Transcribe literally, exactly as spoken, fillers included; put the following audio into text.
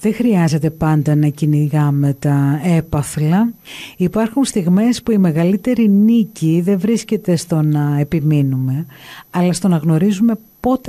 Δεν χρειάζεται πάντα να κυνηγάμε τα έπαθλα. Υπάρχουν στιγμές που η μεγαλύτερη νίκη δεν βρίσκεται στο να επιμείνουμε, αλλά στο να γνωρίζουμε πότε